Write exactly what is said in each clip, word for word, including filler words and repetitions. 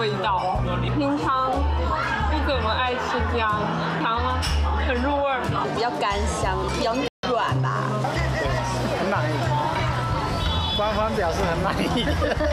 味道。平常不怎么爱吃姜，尝了很入味儿， 比较干香，比较软吧。 对，很满意。官方表示很满意。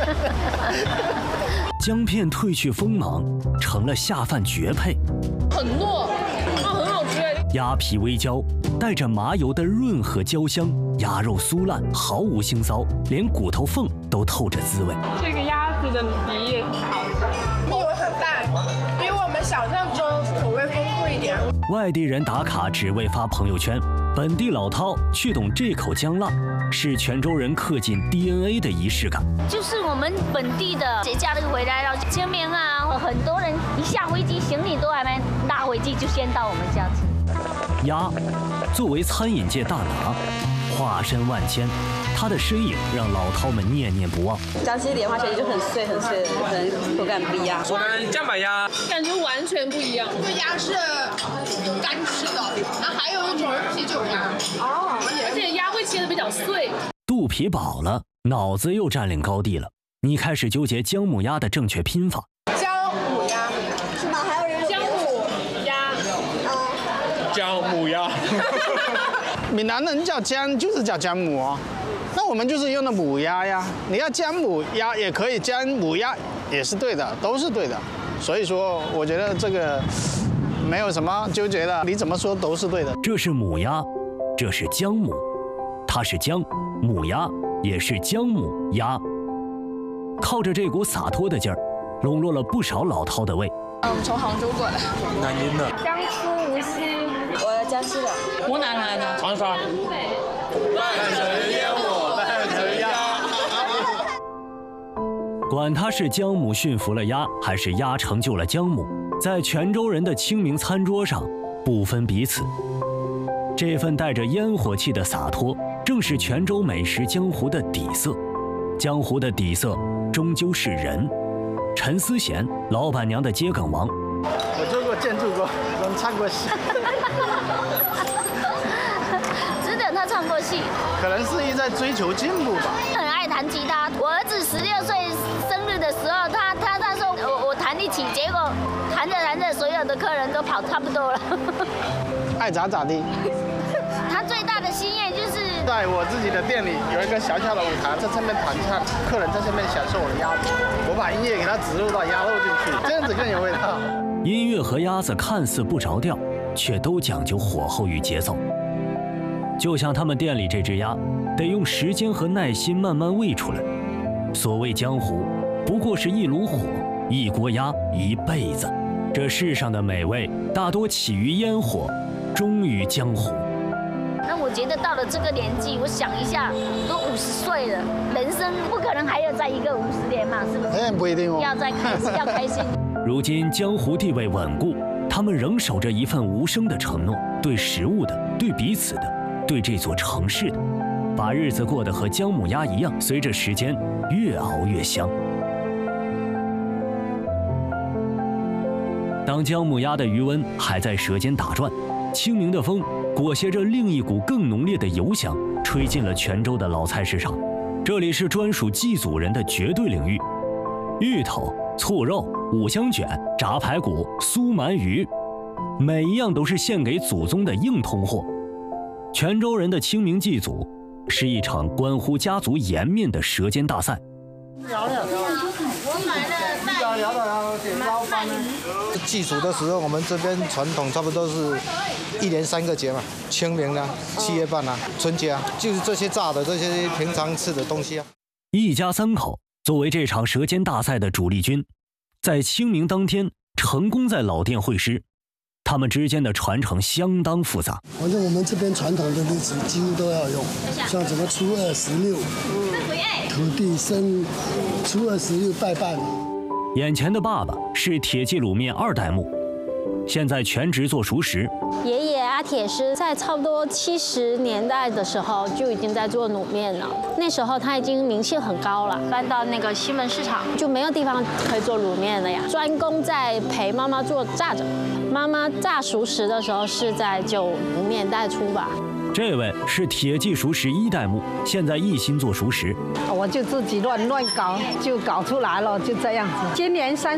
姜片褪去锋芒，成了下饭绝配。 很糯，啊，很好吃。 鸭皮微焦，带着麻油的润和焦香，鸭肉酥烂，毫无腥臊，连骨头缝都透着滋味。 这个鸭子的皮也很好吃， 口味很大，比我们想象中口味丰富一点。 外地人打卡只为发朋友圈，本地老饕却懂这口姜辣，是泉州人刻进 D N A 的仪式感。 就是我们本地的节假日回来了，清明啊，很多人一下飞机，行李都还没拿回去，就先到我们家吃。 鸭，作为餐饮界大拿，化身万千，它的身影让老饕们念念不忘。 江西莲花水就很碎很碎的，可能口感不一样。 我们酱板鸭感觉完全不一样。 这个鸭是干吃的，然后还有一种是啤酒鸭。 哦，而且鸭会切的比较碎。 肚皮饱了，脑子又占领高地了。你开始纠结姜母鸭的正确拼法。 姜母鸭是吗？还有人姜母鸭。 姜母鸭。 闽南人叫姜就是叫姜母哦，那我们就是用的母鸭呀。你要姜母鸭也可以，姜母鸭也是对的，都是对的。所以说，我觉得这个没有什么纠结的，你怎么说都是对的。 这是母鸭，这是姜母，它是姜，母鸭也是姜母鸭。靠着这股洒脱的劲儿，笼络了不少老饕的胃。 我们从杭州过来， 南宁的， 江苏无锡， 我江西的， 湖南来的， 长沙。半城烟火半城鸭。 管它是姜母驯服了鸭，还是鸭成就了姜母，在泉州人的清明餐桌上不分彼此。这份带着烟火气的洒脱，正是泉州美食江湖的底色。江湖的底色终究是人。陈思贤，老板娘的桔梗王。 我做过建筑工，我唱过戏。 只等他唱过戏。 可能是一在追求进步吧。 很爱弹吉他。我儿子十六岁生日的时候，他他他说我我弹一起，结果弹着弹着，所有的客人都跑差不多了。 爱咋咋地。 他最大的心愿就是在我自己的店里有一个小小的舞台，在上面弹唱，客人在上面享受我的鸭子，我把音乐给它植入到鸭肉进去，这样子更有味道。 音乐和鸭子看似不着调，却都讲究火候与节奏。就像他们店里这只鸭，得用时间和耐心慢慢喂出来。所谓江湖，不过是一炉火，一锅鸭，一辈子。这世上的美味，大多起于烟火，终于江湖。 那我觉得到了这个年纪，我想一下，都五十岁了，人生不可能还要再一个五十年嘛，是不是？ 哎，不一定哦。 要再开心，要开心。 如今江湖地位稳固，他们仍守着一份无声的承诺，对食物的，对彼此的，对这座城市的，把日子过得和姜母鸭一样，随着时间越熬越香。当姜母鸭的余温还在舌尖打转，清明的风裹挟着另一股更浓烈的油香，吹进了泉州的老菜市场。这里是专属祭祖人的绝对领域，芋头、醋肉、五香卷、炸排骨、酥鳗鱼，每一样都是献给祖宗的硬通货。泉州人的清明祭祖是一场关乎家族颜面的舌尖大赛。 聊聊，我买了聊聊聊点捞饭呢。祭祖的时候，我们这边传统差不多是一年三个节嘛，清明啊、七月半啊、春节啊，就是这些炸的、这些平常吃的东西啊。 一家三口作为这场舌尖大赛的主力军，在清明当天成功在老店会师。他们之间的传承相当复杂。 反正我们这边传统的日子几乎都要用，像什么初二十六，土地生，初二十六拜拜。 眼前的爸爸是铁记卤面二代目，现在全职做熟食。 爷爷阿铁师在差不多七十年代的时候就已经在做卤面了，那时候他已经名气很高了，搬到那个西门市场就没有地方可以做卤面了呀，专攻在陪妈妈做炸着。妈妈炸熟食的时候是在九零年代初吧。 这位是铁记熟食一代目，现在一心做熟食。 我就自己乱乱搞，就搞出来了，就这样子。今年三